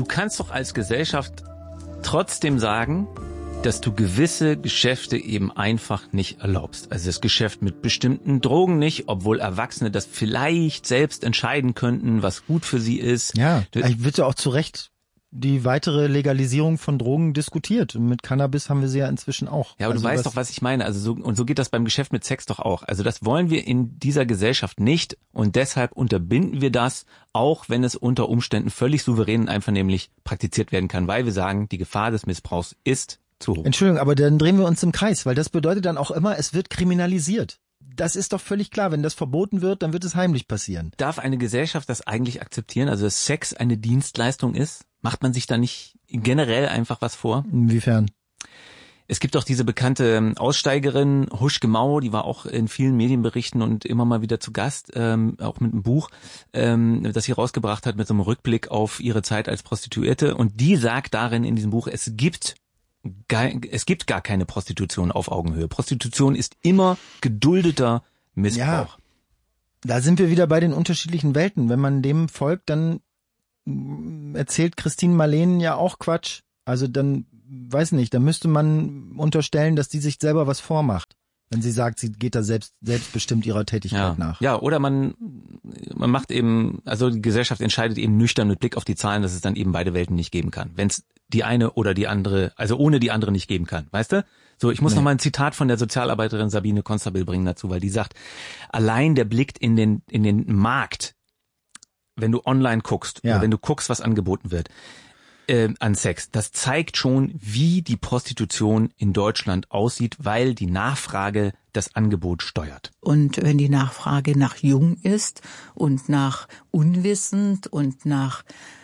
du kannst doch als Gesellschaft trotzdem sagen, dass du gewisse Geschäfte eben einfach nicht erlaubst. Also das Geschäft mit bestimmten Drogen nicht, obwohl Erwachsene das vielleicht selbst entscheiden könnten, was gut für sie ist. Ja, wird ja auch zu Recht die weitere Legalisierung von Drogen diskutiert. Und mit Cannabis haben wir sie ja inzwischen auch. Ja, aber also du weißt doch, was ich meine. Also so geht das beim Geschäft mit Sex doch auch. Also das wollen wir in dieser Gesellschaft nicht und deshalb unterbinden wir das, auch wenn es unter Umständen völlig souverän und einvernehmlich praktiziert werden kann, weil wir sagen, die Gefahr des Missbrauchs ist zu hoch. Entschuldigung, aber dann drehen wir uns im Kreis, weil das bedeutet dann auch immer, es wird kriminalisiert. Das ist doch völlig klar. Wenn das verboten wird, dann wird es heimlich passieren. Darf eine Gesellschaft das eigentlich akzeptieren? Also dass Sex eine Dienstleistung ist? Macht man sich da nicht generell einfach was vor? Inwiefern? Es gibt auch diese bekannte Aussteigerin, Huschke Mau, die war auch in vielen Medienberichten und immer mal wieder zu Gast, auch mit einem Buch, das sie rausgebracht hat mit so einem Rückblick auf ihre Zeit als Prostituierte. Und die sagt darin in diesem Buch, es gibt gar keine Prostitution auf Augenhöhe. Prostitution ist immer geduldeter Missbrauch. Ja, da sind wir wieder bei den unterschiedlichen Welten. Wenn man dem folgt, dann erzählt Christine Marleen ja auch Quatsch. Also dann, weiß nicht, da müsste man unterstellen, dass die sich selber was vormacht. Wenn sie sagt, sie geht da selbstbestimmt ihrer Tätigkeit nach. Ja, oder man macht eben, also die Gesellschaft entscheidet eben nüchtern mit Blick auf die Zahlen, dass es dann eben beide Welten nicht geben kann. Wenn es die eine oder die andere, also ohne die andere nicht geben kann, weißt du? So, ich muss noch mal ein Zitat von der Sozialarbeiterin Sabine Constable bringen dazu, weil die sagt, allein der Blick in den Markt, wenn du online guckst, oder wenn du guckst, was angeboten wird, an Sex, das zeigt schon, wie die Prostitution in Deutschland aussieht, weil die Nachfrage das Angebot steuert. Und wenn die Nachfrage nach jung ist und nach unwissend und nach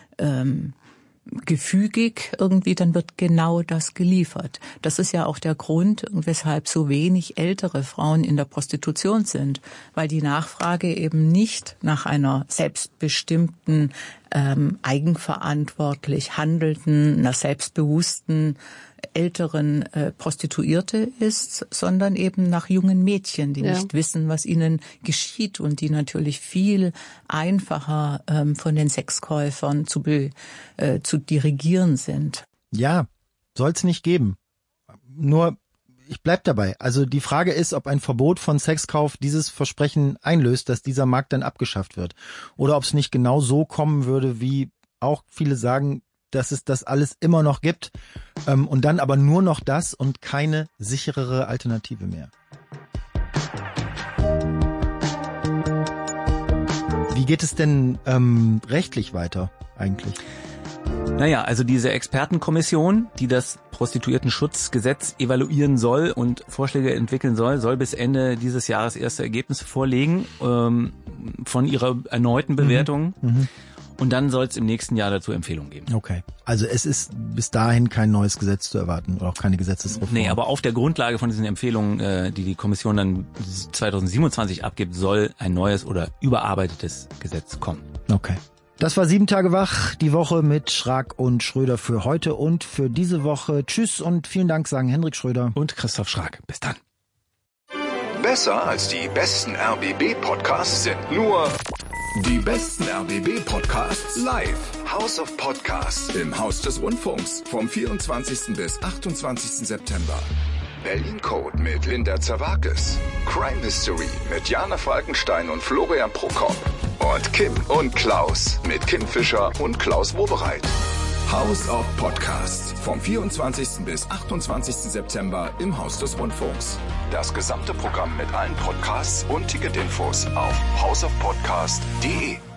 gefügig irgendwie, dann wird genau das geliefert. Das ist ja auch der Grund, weshalb so wenig ältere Frauen in der Prostitution sind, weil die Nachfrage eben nicht nach einer selbstbestimmten, eigenverantwortlich handelnden, einer selbstbewussten älteren Prostituierte ist, sondern eben nach jungen Mädchen, die nicht wissen, was ihnen geschieht und die natürlich viel einfacher von den Sexkäufern zu dirigieren sind. Ja, soll's nicht geben. Nur, ich bleib dabei. Also die Frage ist, ob ein Verbot von Sexkauf dieses Versprechen einlöst, dass dieser Markt dann abgeschafft wird. Oder ob es nicht genau so kommen würde, wie auch viele sagen, dass es das alles immer noch gibt und dann aber nur noch das und keine sicherere Alternative mehr. Wie geht es denn rechtlich weiter eigentlich? Naja, also diese Expertenkommission, die das Prostituiertenschutzgesetz evaluieren soll und Vorschläge entwickeln soll bis Ende dieses Jahres erste Ergebnisse vorlegen von ihrer erneuten Bewertung. Und dann soll es im nächsten Jahr dazu Empfehlungen geben. Okay. Also es ist bis dahin kein neues Gesetz zu erwarten oder auch keine Gesetzesreform. Nee, aber auf der Grundlage von diesen Empfehlungen, die die Kommission dann 2027 abgibt, soll ein neues oder überarbeitetes Gesetz kommen. Okay. Das war 7 Tage wach, die Woche mit Schrag und Schröder für heute und für diese Woche. Tschüss und vielen Dank, sagen Hendrik Schröder und Christoph Schrag. Bis dann. Besser als die besten RBB-Podcasts sind nur die besten RBB-Podcasts live. House of Podcasts im Haus des Rundfunks vom 24. bis 28. September. Berlin Code mit Linda Zerwakis. Crime History mit Jana Falkenstein und Florian Prokop. Und Kim und Klaus mit Kim Fischer und Klaus Wobereit. House of Podcasts vom 24. bis 28. September im Haus des Rundfunks. Das gesamte Programm mit allen Podcasts und Ticketinfos auf houseofpodcast.de.